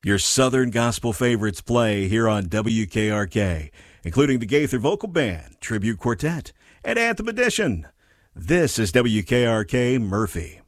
Your Southern Gospel favorites play here on WKRK, including the Gaither Vocal Band, Tribute Quartet, and Anthem Edition. This is WKRK Murphy.